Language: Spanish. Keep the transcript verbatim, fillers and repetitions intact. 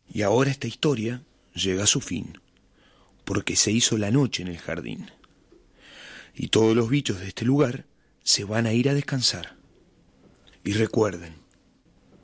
Y ahora esta historia llega a su fin, porque se hizo la noche en el jardín. Y todos los bichos de este lugar se van a ir a descansar. Y recuerden,